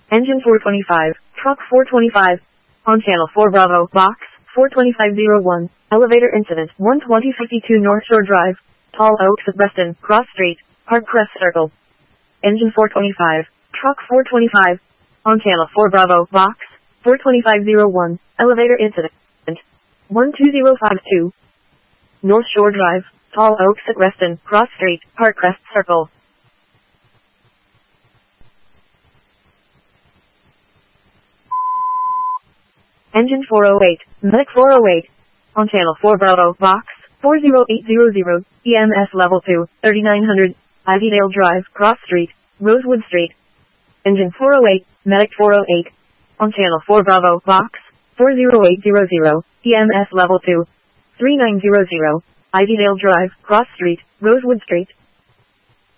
Engine 425, truck 425. On channel 4 Bravo, box 42501. Elevator incident 12052 North Shore Drive, Tall Oaks at Reston, Cross Street, Parkcrest Circle. Engine 425, truck 425. On channel 4 Bravo, box 42501. Elevator incident 12052 North Shore Drive, Tall Oaks at Reston, Cross Street, Parkcrest Circle. Engine 408, Medic 408. On channel 4 Bravo, box 40800, EMS level 2, 3900, Ivydale Drive, Cross Street, Rosewood Street. Engine 408, Medic 408. On channel 4 Bravo, box 40800, EMS level 2, 3900, Ivydale Drive, Cross Street, Rosewood Street.